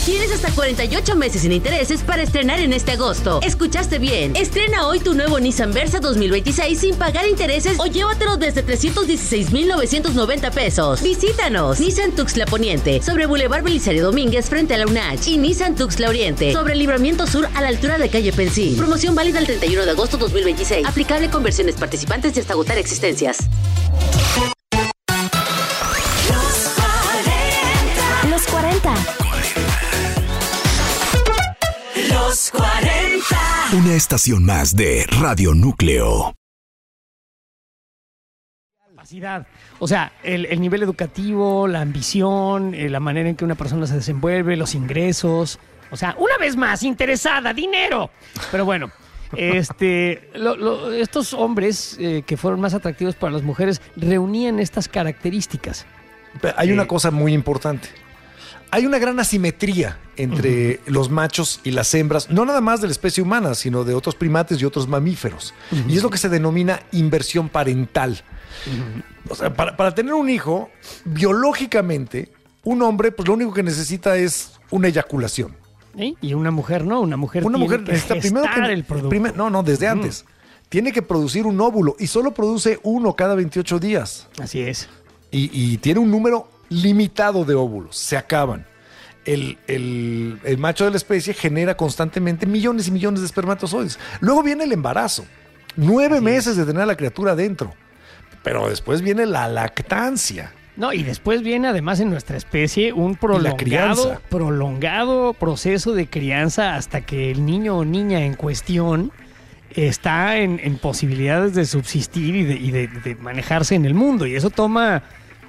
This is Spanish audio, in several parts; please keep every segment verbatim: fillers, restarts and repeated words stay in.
Tienes hasta cuarenta y ocho meses sin intereses para estrenar en este agosto. ¿Escuchaste bien? Estrena hoy tu nuevo Nissan Versa dos mil veintiséis sin pagar intereses o llévatelo desde trescientos dieciséis mil novecientos noventa pesos. Visítanos. Nissan Tuxtla Poniente, sobre Boulevard Belisario Domínguez frente a la UNACH. Y Nissan Tuxtla Oriente, sobre el Libramiento Sur a la altura de calle Pensil. Promoción válida el treinta y uno de agosto dos mil veintiséis. Aplicable con versiones participantes y hasta agotar existencias. Los cuarenta. Los cuarenta. Una estación más de Radio Núcleo. O sea, el, el nivel educativo, la ambición, eh, la manera en que una persona se desenvuelve, los ingresos. O sea, una vez más, interesada, dinero. Pero bueno, este, lo, lo, estos hombres eh, que fueron más atractivos para las mujeres reunían estas características. Hay una cosa muy importante. Hay una gran asimetría entre uh-huh. los machos y las hembras, no nada más de la especie humana, sino de otros primates y otros mamíferos. Uh-huh. Y es lo que se denomina inversión parental. Uh-huh. O sea, para, para tener un hijo, biológicamente, un hombre, pues lo único que necesita es una eyaculación. ¿Sí? Y una mujer no, una mujer una tiene mujer que necesita primero que el producto. Primer, no, no, desde uh-huh. antes. Tiene que producir un óvulo y solo produce uno cada veintiocho días. Así es. Y, y tiene un número limitado de óvulos, se acaban. El, el, el macho de la especie genera constantemente millones y millones de espermatozoides. Luego viene el embarazo, nueve Así meses es. de tener a la criatura adentro. Pero después viene la lactancia. No, y después viene además en nuestra especie un prolongado, prolongado proceso de crianza hasta que el niño o niña en cuestión está en, en posibilidades de subsistir y, de, y de, de manejarse en el mundo. Y eso toma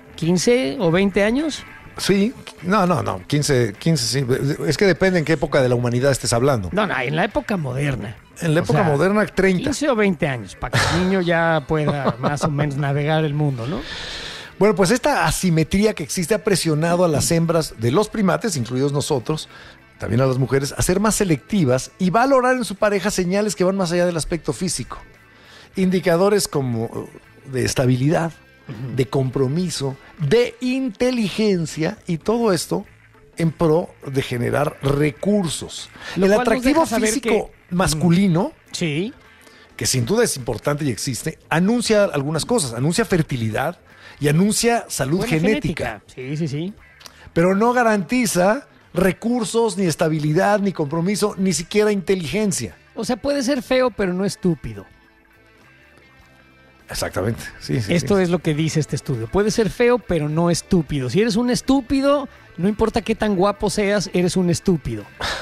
quince o veinte años. Sí, no, no, no, quince, quince, sí. Es que depende en qué época de la humanidad estés hablando. No, no, en la época moderna. En la época o sea, moderna, treinta. quince o veinte años, para que el niño ya pueda más o menos navegar el mundo, ¿no? Bueno, pues esta asimetría que existe ha presionado a las hembras de los primates, incluidos nosotros, también a las mujeres, a ser más selectivas y valorar en su pareja señales que van más allá del aspecto físico. Indicadores como de estabilidad, de compromiso, de inteligencia y todo esto en pro de generar recursos. Lo el atractivo físico que, masculino, sí, que sin duda es importante y existe, anuncia algunas cosas, anuncia fertilidad y anuncia salud Buena genética. genética. Sí, sí, sí. Pero no garantiza recursos, ni estabilidad, ni compromiso, ni siquiera inteligencia. O sea, puede ser feo, pero no estúpido. Exactamente. Sí, sí, Esto sí. es lo que dice este estudio. Puede ser feo, pero no estúpido. Si eres un estúpido, no importa qué tan guapo seas, eres un estúpido.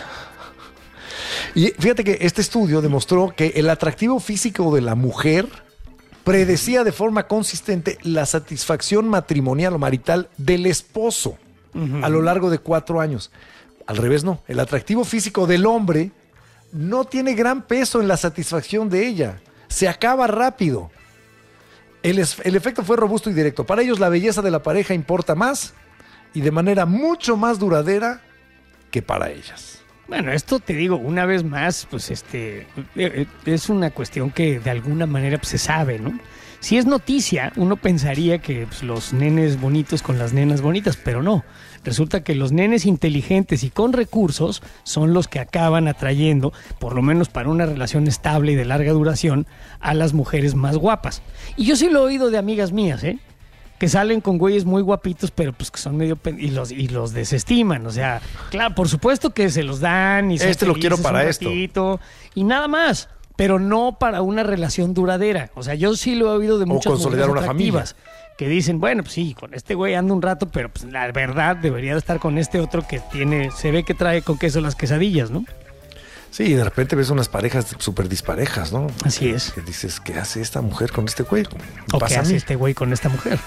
Y fíjate que este estudio demostró que el atractivo físico de la mujer predecía de forma consistente la satisfacción matrimonial o marital del esposo uh-huh. a lo largo de cuatro años. Al revés, no. El atractivo físico del hombre no tiene gran peso en la satisfacción de ella. Se acaba rápido. El, es, el efecto fue robusto y directo. Para ellos la belleza de la pareja importa más y de manera mucho más duradera que para ellas. Bueno, esto te digo, una vez más, pues este es una cuestión que de alguna manera pues, se sabe, ¿no? Si es noticia, uno pensaría que pues, los nenes bonitos con las nenas bonitas, pero no. Resulta que los nenes inteligentes y con recursos son los que acaban atrayendo, por lo menos para una relación estable y de larga duración, a las mujeres más guapas. Y yo sí lo he oído de amigas mías, ¿eh? Que salen con güeyes muy guapitos, pero pues que son medio... Pen- y, los, y los desestiman. O sea, claro, por supuesto que se los dan y son Este lo quiero para esto. Ratito, y nada más, pero no para una relación duradera. O sea, yo sí lo he oído de muchas o consolidar mujeres una atractivas. familia. Que dicen, bueno, pues sí, con este güey ando un rato, pero pues la verdad debería de estar con este otro que tiene, se ve que trae con queso las quesadillas, ¿no? Sí, y de repente ves unas parejas súper disparejas, ¿no? Así es. Que dices, ¿qué hace esta mujer con este güey? ¿O qué hace este güey con esta mujer?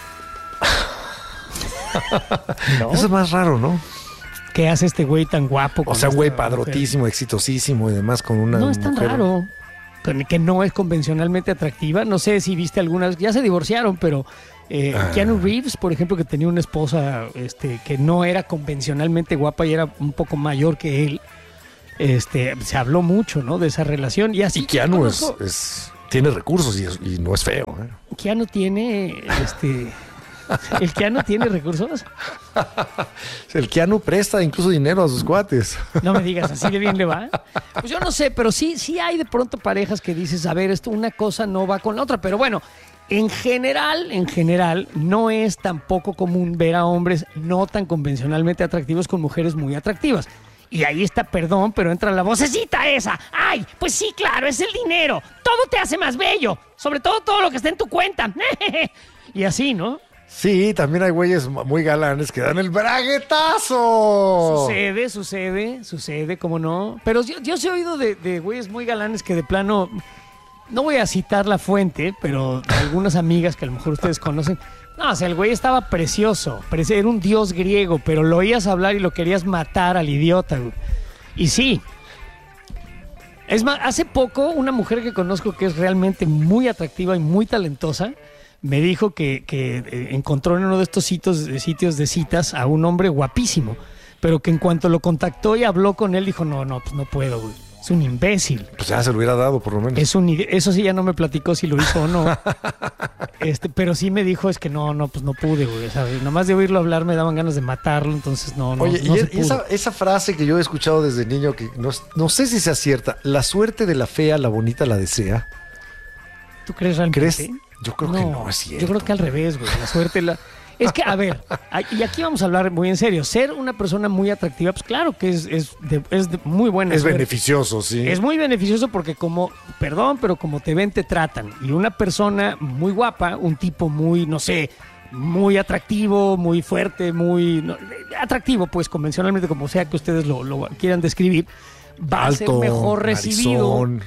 ¿No? Eso es más raro, ¿no? ¿Qué hace este güey tan guapo? O sea, güey padrotísimo, mujer? Exitosísimo y demás con una No es tan mujer... raro. Que no es convencionalmente atractiva. No sé si viste algunas, ya se divorciaron, pero eh, ah. Keanu Reeves, por ejemplo, que tenía una esposa este, que no era convencionalmente guapa y era un poco mayor que él, este, se habló mucho, ¿no? De esa relación. Y, así y Keanu es, es, tiene recursos y, es, y no es feo. ¿eh? Keanu tiene, este, ¿El Keanu tiene recursos? El Keanu presta incluso dinero a sus cuates. No me digas, ¿así de bien le va? Pues yo no sé, pero sí, sí hay de pronto parejas que dices, a ver, esto una cosa no va con la otra, pero bueno, en general, en general, no es tampoco común ver a hombres no tan convencionalmente atractivos con mujeres muy atractivas. Y ahí está, perdón, pero entra la vocecita esa. ¡Ay, pues sí, claro, es el dinero! Todo te hace más bello, sobre todo todo lo que está en tu cuenta. Y así, ¿no? Sí, también hay güeyes muy galanes que dan el braguetazo. Sucede, sucede, sucede, cómo no. Pero yo, yo sí he oído de, de güeyes muy galanes que de plano, no voy a citar la fuente, pero de algunas amigas que a lo mejor ustedes conocen. No, o sea, el güey estaba precioso, era un dios griego, pero lo oías hablar y lo querías matar al idiota, güey. Y sí. Es más, hace poco una mujer que conozco que es realmente muy atractiva y muy talentosa, me dijo que, que encontró en uno de estos sitios, sitios de citas a un hombre guapísimo, pero que en cuanto lo contactó y habló con él, dijo, no, no, pues no puedo, güey. Es un imbécil. Pues ya se lo hubiera dado, por lo menos. Es un, eso sí ya no me platicó si lo hizo o no. este, pero sí me dijo, es que no, no, pues no pude, güey. ¿Sabes? Nomás de oírlo hablar me daban ganas de matarlo, entonces no, no. Oye, no y se pudo. esa, esa frase que yo he escuchado desde niño, que no, no sé si sea cierta, la suerte de la fea, la bonita la desea. ¿Tú crees realmente? ¿Crees? Yo creo que no es cierto. Yo creo que al revés, güey. La suerte la... Es que, a ver, y aquí vamos a hablar muy en serio. Ser una persona muy atractiva, pues claro que es, es, de, es de muy buena Es suerte. beneficioso, sí. Es muy beneficioso porque como, perdón, pero como te ven, te tratan. Y una persona muy guapa, un tipo muy, no sé, muy atractivo, muy fuerte, muy... No, atractivo, pues, convencionalmente, como sea que ustedes lo, lo quieran describir, va Alto, a ser mejor recibido. narizón.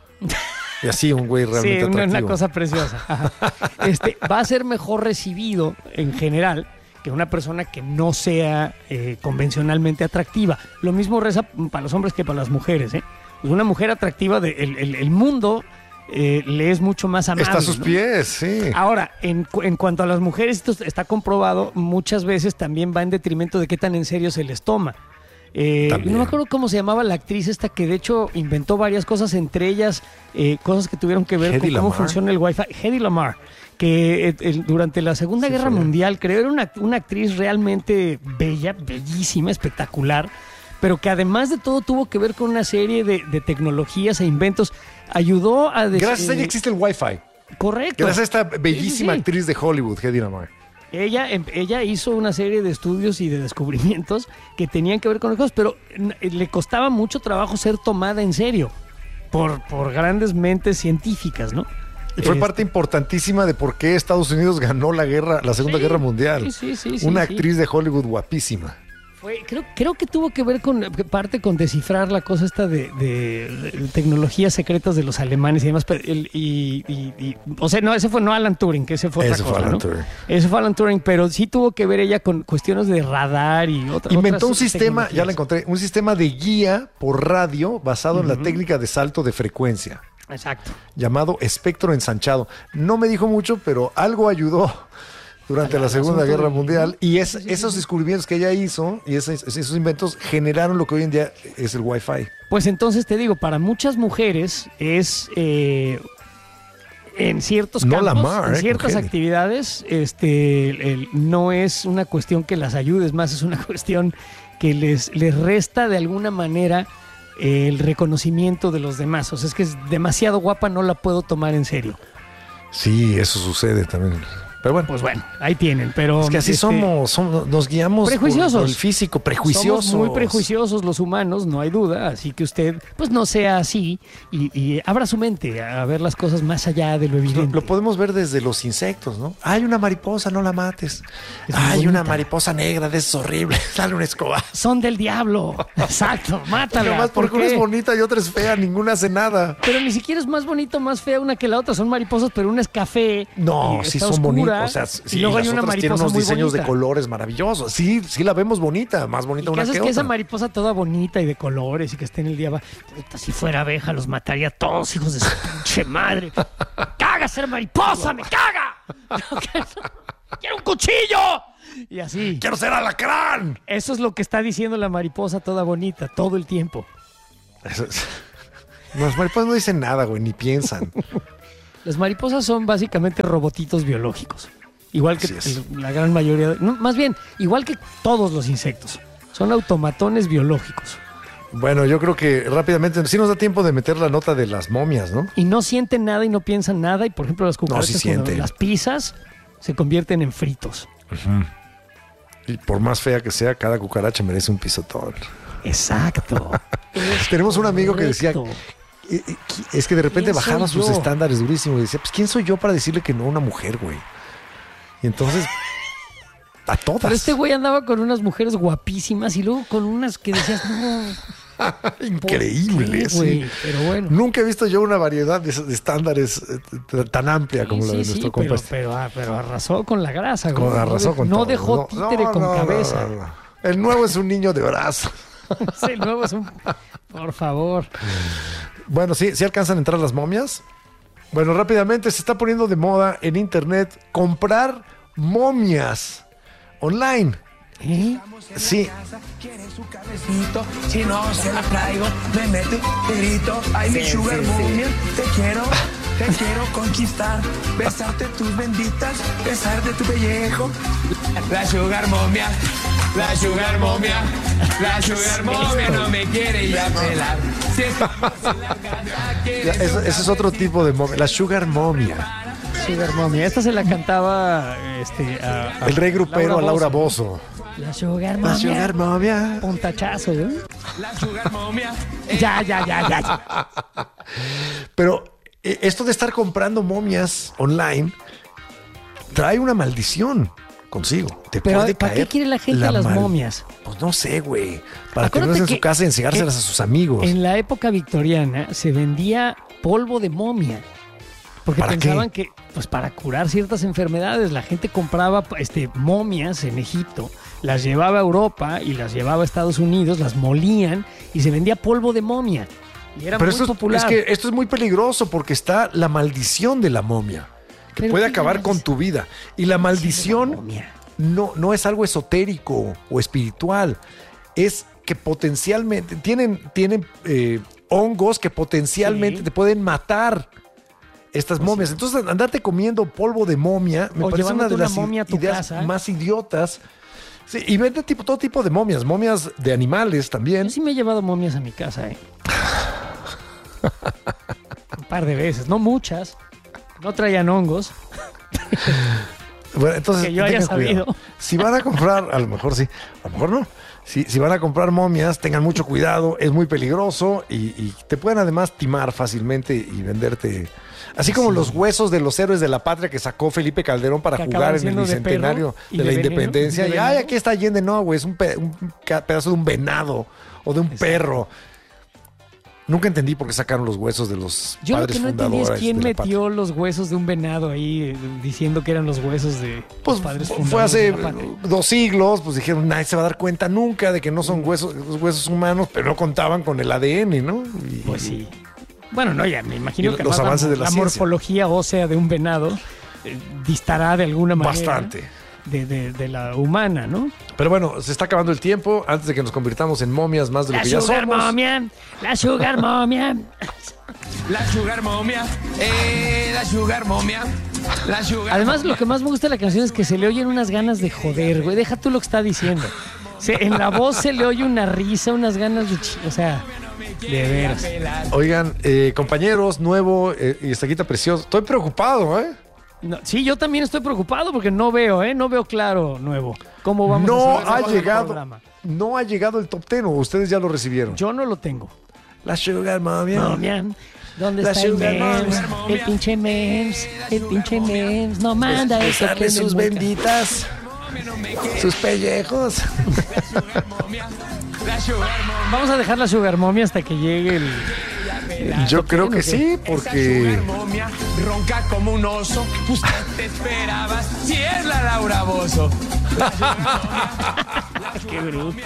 Y así un güey realmente sí, una, atractivo. una cosa preciosa. Ajá. Este, va a ser mejor recibido en general que una persona que no sea eh, convencionalmente atractiva. Lo mismo reza para los hombres que para las mujeres. ¿eh? Pues una mujer atractiva, de, el, el, el mundo eh, le es mucho más amable. Está a sus ¿no? pies, sí. Ahora, en, en cuanto a las mujeres, esto está comprobado, muchas veces también va en detrimento de qué tan en serio se les toma. Eh, no me acuerdo cómo se llamaba la actriz esta que de hecho inventó varias cosas, entre ellas eh, cosas que tuvieron que ver Hedy con Lamar. cómo funciona el Wi-Fi. Hedy Lamar, que eh, el, durante la Segunda Sí, Guerra fue. Mundial, creo, era una, una actriz realmente bella, bellísima, espectacular, pero que además de todo tuvo que ver con una serie de, de tecnologías e inventos. Ayudó a... des- Gracias a ella eh, existe el Wi-Fi. correcto. Gracias a esta bellísima Sí, sí, sí. actriz de Hollywood, Hedy Lamar. Ella, em- ella hizo una serie de estudios y de descubrimientos que tenían que ver con las cosas, pero n- le costaba mucho trabajo ser tomada en serio por, por grandes mentes científicas, ¿no? Y fue Este, parte importantísima de por qué Estados Unidos ganó la guerra, la Segunda Sí, Guerra Mundial. sí, sí, sí, sí, Una sí. actriz de Hollywood guapísima. Fue, creo, creo que tuvo que ver con parte con descifrar la cosa esta de, de- de tecnologías secretas de los alemanes y demás. pero el- y, y- y- o sea, no, ese fue no Alan Turing, que ese fue otra Ese fue cosa, Alan ¿no? Turing. Ese fue Alan Turing, pero sí tuvo que ver ella con cuestiones de radar y otra, Inventó un otras sistema, ya tecnologías. la encontré, un sistema de guía por radio basado en la técnica de salto de frecuencia, Exacto. llamado espectro ensanchado. No me dijo mucho, pero algo ayudó durante Al- la al Segunda asunto Guerra del- Mundial. Y es- Sí, sí, sí, esos sí. descubrimientos que ella hizo y esos, esos inventos generaron lo que hoy en día es el Wi-Fi. Pues entonces te digo, para muchas mujeres es eh, en ciertos No campos, Lamar, en eh, ciertas con Hedy. actividades, este, el- el- no es una cuestión que las ayude, es más, es una cuestión que les, les resta de alguna manera eh, el reconocimiento de los demás. O sea, es que es demasiado guapa, no la puedo tomar en serio. Sí, eso sucede también. Pero bueno, Pues bueno, ahí tienen, pero... es que así este, somos, somos- nos guiamos por, Prejuiciosos. por el físico, prejuiciosos. Somos muy prejuiciosos los humanos, no hay duda, así que usted pues no sea así y, y abra su mente a ver las cosas más allá de lo Lo, evidente. lo podemos ver desde los insectos, ¿no? Hay una mariposa, no la mates. Es muy Hay bonita. una mariposa negra, de es horrible. Dale una escoba. Son del diablo. Exacto, mátala. Nomás ¿por porque una qué? es bonita y otra es fea, ninguna hace nada. Pero ni siquiera es más bonito, más fea una que la otra. Son mariposas, pero una es café. No, y sí está son oscura, bonitas. O sea, sí, y luego hay las una otras tienen mariposa unos muy diseños bonita. de colores maravillosos. Sí, sí la vemos bonita, más ¿Y bonita qué una haces que que otra. esa mariposa toda bonita y de colores y que esté en el día va? Puta, si fuera abeja los mataría a todos, hijos de su pinche madre. ¡Caga ser mariposa! ¡Me caga! ¡Quiero un cuchillo! Y así. ¡Quiero ser alacrán! Eso es lo que está diciendo la mariposa toda bonita todo el tiempo. Eso es- Las mariposas no dicen nada, güey, ni piensan. Las mariposas son básicamente robotitos biológicos. Igual que Así es. el- la gran mayoría, de- no, más bien, igual que todos los insectos. Son automatones biológicos. Bueno, yo creo que rápidamente sí nos da tiempo de meter la nota de las momias, ¿no? Y no sienten nada y no piensan nada. Y por ejemplo, las cucarachas, sí cuando sienten. las pisas, se convierten en fritos. Y por más fea que sea, cada cucaracha merece un pisotón. Exacto. Es Tenemos un amigo que decía, correcto. eh, eh, es que de repente ¿Quién soy bajaba sus yo? estándares durísimo y decía, pues ¿quién soy yo para decirle que no a una mujer, güey? Y entonces, a todas. Pero este güey andaba con unas mujeres guapísimas y luego con unas que decías, no. ¿por Increíble, qué, sí. güey? Pero bueno. Nunca he visto yo una variedad de, de estándares eh, t- tan amplia como Sí, la de sí, nuestro sí, compa. pero, este. pero, ah, pero arrasó con la grasa, güey. Con- arrasó no, con no todo. dejó No, títere no, con no, cabeza. no, no. El nuevo es un niño de brazo. Sí, el nuevo es un... Por favor. Bueno, sí, sí alcanzan a entrar las momias. Bueno, rápidamente se está poniendo de moda en internet comprar momias online. ¿Eh? Sí, Quiere su cabecito, si no se la traigo, me meto y grito. Ay, mi sugar momia, te quiero, te quiero conquistar. Besarte tus benditas, besarte tu pellejo. La sugar momia, la sugar momia, la sugar momia no me quiere ya pelar. Si estamos en la casa, quiere ya, su eso- ese es otro tipo de momia, la sugar momia. Sugar Mommy. Esta se la cantaba este, a, a El rey grupero a Laura Bozzo. Bozo. La Sugar La Mommy. sugar momia. Puntachazo, ¿eh? La sugar momia. Ya, ya, ya, ya. ya. Pero eh, esto de estar comprando momias online trae una maldición consigo. Te Pero puede ¿para qué caer quiere la gente la las mal- momia? Pues no sé, güey. Para Acuérdate tenerlas en que- su casa y enseñárselas que a sus amigos. En la época victoriana se vendía polvo de momia. Porque ¿Para pensaban que, pues para curar ciertas enfermedades, la gente compraba este, momias en Egipto, las llevaba a Europa y las llevaba a Estados Unidos, las molían y se vendía polvo de momia. Y era Pero muy esto es, popular. es que esto es muy peligroso porque está la maldición de la momia, que Pero puede ¿qué acabar llamas? con tu vida. Y la maldición momia. no, no es algo esotérico o espiritual, es que potencialmente tienen, tienen eh, hongos que potencialmente Sí. te pueden matar. Estas momias. Entonces, andarte comiendo polvo de momia me O parece una llevándote de las una momia a tu ideas casa. más idiotas. Sí, y vende tipo, todo tipo de momias, momias de animales también. Yo sí me he llevado momias a mi casa, ¿eh? Un par de veces, no muchas. No traían hongos. Bueno, entonces, Que yo haya tengan cuidado. sabido. Si van a comprar, a lo mejor sí, a lo mejor no. Si, si van a comprar momias, tengan mucho cuidado, es muy peligroso y, y te pueden además timar fácilmente y venderte. Así como los huesos de los héroes de la patria que sacó Felipe Calderón para Que jugar acaban en el siendo de bicentenario perro y de, de la veneno, independencia. y de Y ay, veneno. aquí está Allende, no, güey, es un, pe- un ca- pedazo de un venado o de un perro. Nunca entendí por qué sacaron los huesos de los Yo lo padres que no entendí fundadores es quién de la patria. metió los huesos de un venado ahí eh, diciendo que eran los huesos de Pues los padres fue fundadores hace de la patria. dos siglos, pues dijeron, nadie se va a dar cuenta nunca de que no son huesos, los huesos humanos, pero no contaban con el A D N, ¿no? Y- Pues sí. Bueno, no, ya me imagino Y que los además avances de la ciencia. morfología ósea de un venado eh, distará de alguna manera Bastante. De, de- de la humana, ¿no? Pero bueno, se está acabando el tiempo antes de que nos convirtamos en momias más de lo La que ya sugar somos. momia, la sugar momia. La sugar momia, eh, la sugar momia, la sugar Además, momia. lo que más me gusta de la canción es que se le oyen unas ganas de joder, güey. Deja tú lo que está diciendo. Se- en la voz se le oye una risa, unas ganas de... chi- O sea, de veras. Oigan, eh, compañeros, nuevo eh, y estaquita precioso. Estoy preocupado, ¿eh? No, sí, yo también estoy preocupado porque no veo, ¿eh? No veo claro, nuevo. ¿Cómo vamos No a hacer ha el llegado, programa? no ha llegado el top ten, o ustedes ya lo recibieron. Yo no lo tengo. La sugar momia. Momia, ¿dónde La está el sugar Mems? momia. El pinche Mems, el pinche Mems. No manda eso que Besarle me sus mueca. benditas, sus pellejos. La sugar momia. Vamos a dejar la sugar momia hasta que llegue el... Yo creo que sí, Esa porque... sugar momia ronca como un oso. Usted te esperabas si es la Laura Bozo. Qué bruto.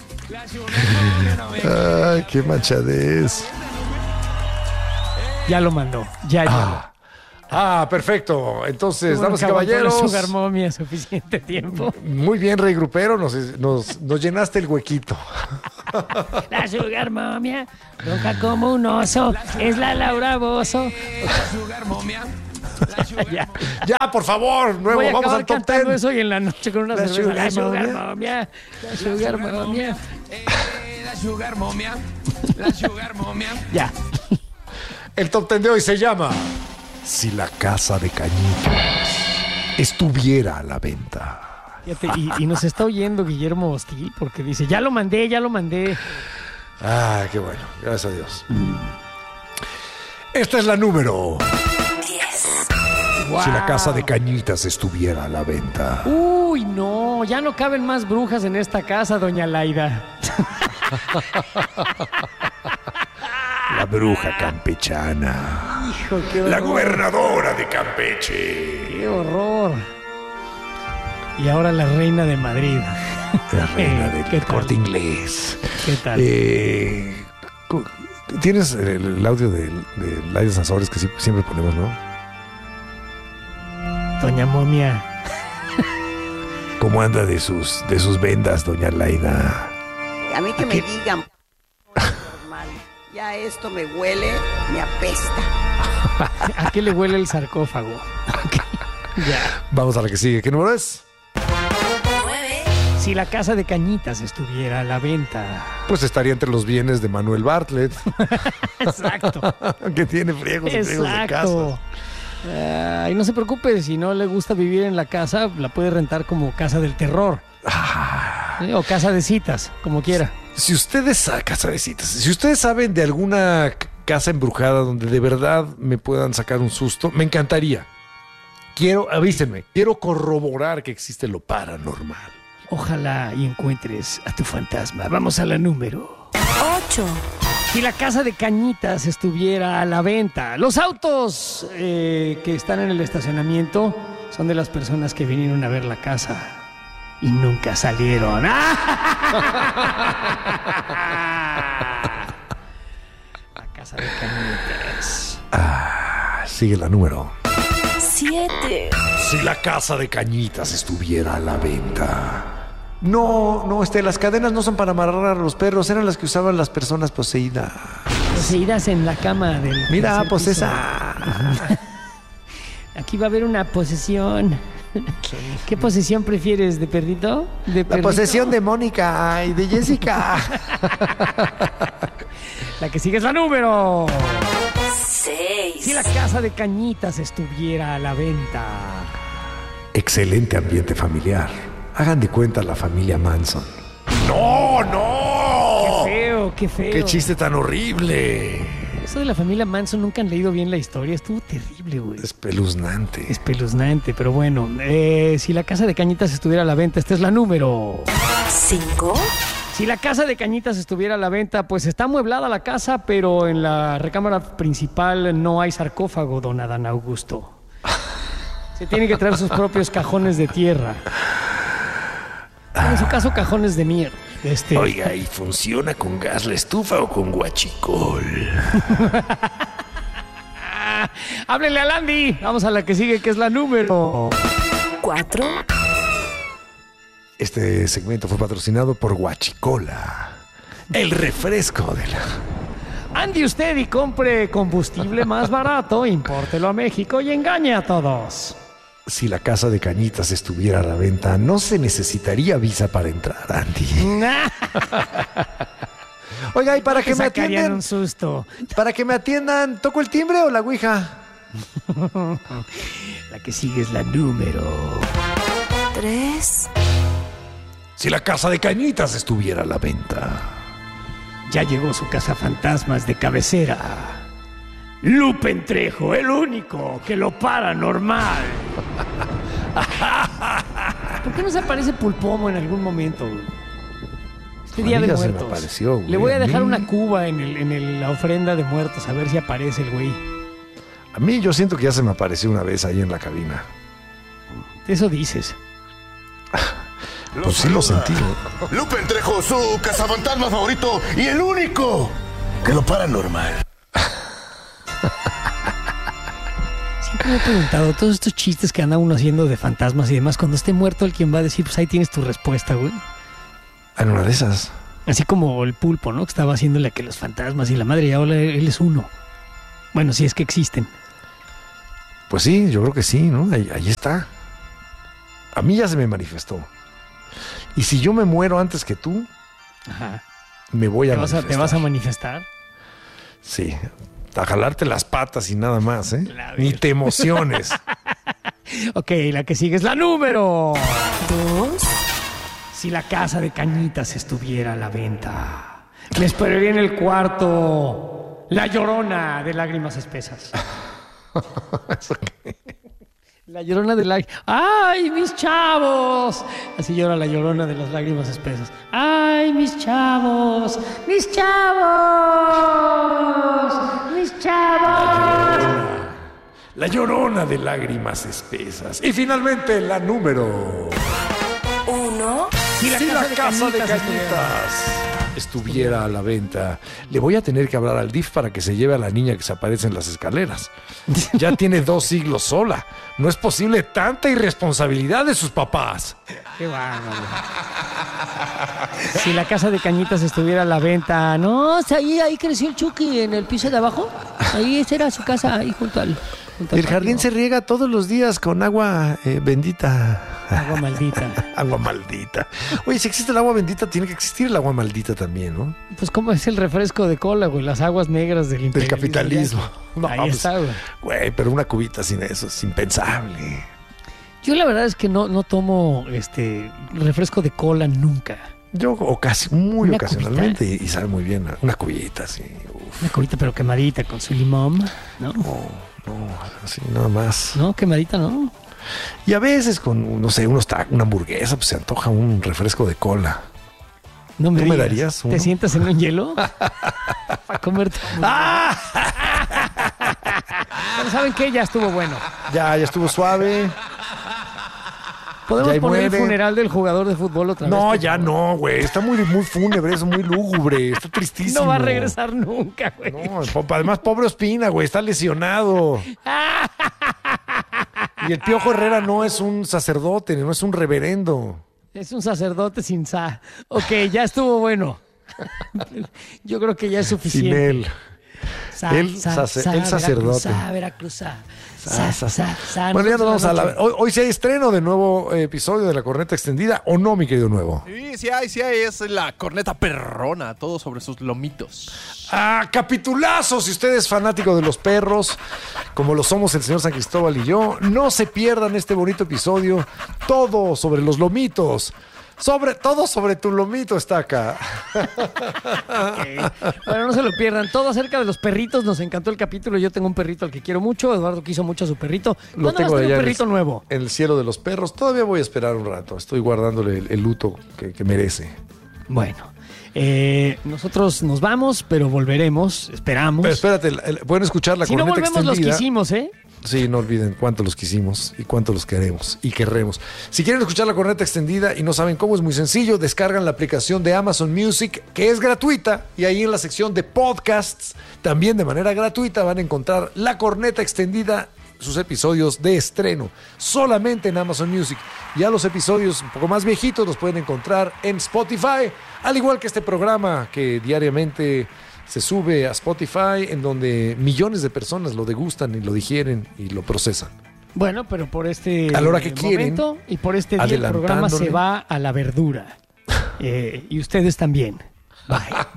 Ay, qué manchadez. Ya lo mandó, ya, ya. Ah, perfecto. Entonces, Bueno, damas y que aguantó la caballeros, sugar momia suficiente tiempo. muy bien, Rey Grupero, nos, nos, nos llenaste el huequito. La sugar momia ronca como un oso. Es la Laura Bozo. La sugar momia. ya. Ya, por favor, nuevo, Voy a vamos acabar al top cantando ten. eso y en la noche con una La cerveza. sugar La sugar momia. momia. La sugar momia. Eh, la sugar momia. La sugar momia. Ya. El top ten de hoy se llama Si la casa de Cañitas estuviera a la venta. Fíjate, y, y nos está oyendo Guillermo Hostil porque dice, ya lo mandé, ya lo mandé. Ah, qué bueno, gracias a Dios. Esta es la número. Wow. Si la casa de Cañitas estuviera a la venta. Uy, no, ya no caben más brujas en esta casa, doña Laida. La bruja campechana. Hijo, qué horror. La gobernadora de Campeche. Qué horror. Y ahora la reina de Madrid. La reina ¿Qué del tal? Corte Inglés. ¿Qué tal? Eh, cu- Tienes el, el audio de, de Laida Sansores que sí- siempre ponemos, ¿no? Doña Momia. ¿Cómo anda de sus, de sus vendas, doña Laida? A mí que me digan normal. Ya esto me huele, me apesta. ¿A qué le huele el sarcófago? Ya. Vamos a la que sigue. ¿Qué número es? Si la casa de Cañitas estuviera a la venta. Pues estaría entre los bienes de Manuel Bartlett, Exacto. que tiene friegos y friegos de Exacto. casa. Ah, y no se preocupe, si no le gusta vivir en la casa, la puede rentar como casa del terror. ¿Sí? O casa de citas, como quiera. Si ustedes, ah, casa de citas, si ustedes saben de alguna c- casa embrujada donde de verdad me puedan sacar un susto, me encantaría. Quiero, avísenme, quiero corroborar que existe lo paranormal. Ojalá y encuentres a tu fantasma. Vamos a la número. ocho. Si la casa de Cañitas estuviera a la venta. Los autos eh, que están en el estacionamiento son de las personas que vinieron a ver la casa y nunca salieron. La casa de Cañitas. Ah, sigue la número. siete. Si la casa de Cañitas estuviera a la venta. No, no, este, las cadenas no son para amarrar a los perros, eran las que usaban las personas poseídas. Poseídas en la cama del. Mira, tercer pues piso. esa. Aquí va a haber una posesión. ¿Qué posesión prefieres? ¿De perrito? ¿De La perrito? posesión de Mónica y de Jessica. La que sigue es la número. seis. Si la casa de Cañitas estuviera a la venta. Excelente ambiente familiar. Hagan de cuenta la familia Manson. ¡No, Qué no! feo, qué feo. ¡Qué chiste tan horrible! Eso de la familia Manson nunca han leído bien la historia. Estuvo terrible, güey. Espeluznante. Espeluznante, pero bueno. Eh, si la casa de Cañitas estuviera a la venta, esta es la número. cinco. Si la casa de Cañitas estuviera a la venta, pues está amueblada la casa, pero en la recámara principal no hay sarcófago, don Adán Augusto. Se tiene que traer sus propios cajones de tierra. En su caso, cajones de mierda. Este, Oiga, ¿y funciona con gas la estufa o con guachicol? Háblenle a Landy. Vamos a la que sigue, que es la número. cuatro. Este segmento fue patrocinado por Guachicola, el refresco de la... Ande usted y compre combustible más barato, impórtelo a México y engañe a todos. Si la casa de Cañitas estuviera a la venta, no se necesitaría visa para entrar, Andy. Oiga, ¿y para que me Sacarían atiendan? un susto. Para que me atiendan, ¿toco el timbre o la ouija? La que sigue es la número. tres. Si la casa de Cañitas estuviera a la venta. Ya llegó su cazafantasmas de cabecera. Lupen Trejo, el único que lo paranormal. ¿Por qué no se aparece Pulpomo en algún momento? Este A día mí de ya se me muertos. apareció, güey. Le voy a A dejar mí- una cuba en, el, en el- la ofrenda de muertos, a ver si aparece el güey. A mí yo siento que ya se me apareció una vez ahí en la cabina. Eso dices. Pues sí lo sentí. Lupen Trejo, su cazafantasma favorito y el único que lo paranormal. Siempre me he preguntado, todos estos chistes que anda uno haciendo de fantasmas y demás, cuando esté muerto, el quien va a decir, pues ahí tienes tu respuesta, güey. En una de esas. Así como el Pulpo, ¿no? Que estaba haciéndole a que los fantasmas y la madre, y ahora él es uno. Bueno, si es que existen. Pues sí, yo creo que sí, ¿no? Ahí, ahí está. A mí ya se me manifestó. Y si yo me muero antes que tú, Ajá. me voy a ¿Te vas a, manifestar. ¿Te vas a manifestar? Sí, a jalarte las patas y nada más, ¿eh? La Ni vir- te emociones. Ok, la que sigue es la número. Dos. Si la casa de Cañitas estuviera a la venta, me esperaría en el cuarto la Llorona de lágrimas espesas. ¿Eso qué? La Llorona de lágrimas. ¡Ay, mis chavos! Así llora la Llorona de las lágrimas espesas. ¡Ay, mis chavos! ¡Mis chavos! ¡Mis chavos! La Llorona de lágrimas espesas. Y finalmente la número... Uno. Si la Si casa la de casa de Cañitas Cañitas estuviera a la venta, le voy a tener que hablar al D I F para que se lleve a la niña que se aparece en las escaleras. Ya tiene dos siglos sola. No es posible tanta irresponsabilidad de sus papás. ¡Qué bárbaro! Si la casa de Cañitas estuviera a la venta, no, o sea, ahí, ahí creció el Chucky en el piso de abajo. Ahí esa era su casa, ahí junto al. junto al El jardín se patio. riega todos los días con agua eh, bendita. Agua maldita. Agua maldita. Oye, si existe el agua bendita, tiene que existir el agua maldita también, ¿no? Pues como es el refresco de cola, güey, las aguas negras del Del imperialismo. capitalismo. No, Ahí pues, está, güey. Güey, pero una cubita sin eso es impensable. Yo la verdad es que no, no tomo este refresco de cola nunca. Yo ocasi- muy Una ocasionalmente y, y sabe muy bien. Una cubita, sí. Uf, Una cubita pero quemadita con su limón, ¿no? no, no, así nada más. No, quemadita no. Y a veces con, no sé, unos tacos, una hamburguesa, pues se antoja un refresco de cola. No me ¿Tú me digas. darías uno? ¿Te sientas en un hielo? Para comerte. ¡Ah! Pero ¿saben qué? Ya estuvo bueno. Ya, ya estuvo suave. ¿Podemos Ya ahí poner muere. el funeral del jugador de fútbol otra vez? No, por ya favor? no, güey. Está muy, muy fúnebre, eso muy lúgubre. Está tristísimo. No va a regresar nunca, güey. No, po- además, pobre Ospina, güey, está lesionado. Y el Piojo Herrera no es un sacerdote, no es un reverendo. Es un sacerdote sin sa. Ok, ya estuvo bueno. Yo creo que ya es Sin suficiente. él. Sa, El sace- el sacerdote. Veracruzá, Veracruzá. Sa, sa, sa. sa. Bueno, ya nos vamos a la... noche. Hoy, hoy sí hay estreno de nuevo eh, episodio de La Corneta Extendida, ¿o no, mi querido Nuevo? Sí, sí hay, sí hay. Es la corneta perrona, todo sobre sus lomitos. ¡Ah, capitulazo! Si usted es fanático de los perros, como lo somos el señor San Cristóbal y yo, no se pierdan este bonito episodio. Todo sobre los lomitos. Sobre, todo sobre tu lomito está acá. Ok. Bueno, no se lo pierdan. Todo acerca de los perritos. Nos encantó el capítulo. Yo tengo un perrito al que quiero mucho. Eduardo quiso mucho a su perrito. Lo ¿Cuándo vas a tengo tener allá un en perrito el- nuevo? En el cielo de los perros. Todavía voy a esperar un rato. Estoy guardándole el, el luto que, que merece. Bueno, eh, nosotros nos vamos, pero volveremos. Esperamos. Pero espérate, el- el- pueden escuchar la si no corneta volvemos, los extendida. quisimos, ¿eh? Sí, no olviden cuánto los quisimos y cuánto los queremos y querremos. Si quieren escuchar la corneta extendida y no saben cómo, es muy sencillo. Descargan la aplicación de Amazon Music, que es gratuita, y ahí en la sección de podcasts, también de manera gratuita, van a encontrar la corneta extendida, sus episodios de estreno, solamente en Amazon Music. Ya los episodios un poco más viejitos los pueden encontrar en Spotify, al igual que este programa que diariamente se sube a Spotify, en donde millones de personas lo degustan y lo digieren y lo procesan. Bueno, pero por este A la hora que eh, quieren, momento y por este día el programa se adelantándole. va a la verdura. Eh, y ustedes también. Bye.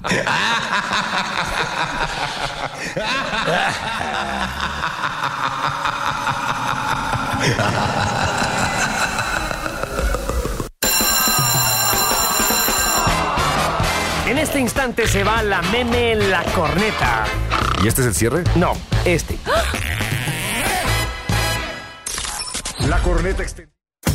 En este instante se va la meme La Corneta. ¿Y este es el cierre? No, este. La corneta extendida.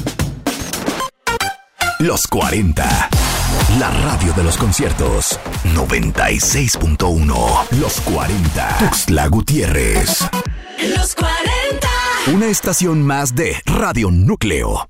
Los cuarenta. La radio de los conciertos. noventa y seis punto uno. Los cuarenta. Tuxtla Gutiérrez. Los cuarenta. Una estación más de Radio Núcleo.